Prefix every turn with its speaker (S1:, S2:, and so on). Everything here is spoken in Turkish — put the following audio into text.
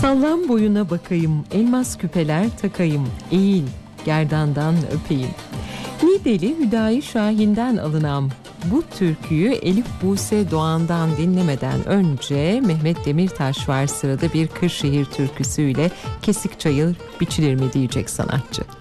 S1: Sallan boyuna bakayım, elmas küpeler takayım, eğil gerdandan öpeyim. Nideli Hüdayi Şahin'den alınan bu türküyü Elif Buse Doğan'dan dinlemeden önce Mehmet Demirtaş var sırada, bir Kırşehir türküsüyle Kesik çayır biçilir mi diyecek sanatçı.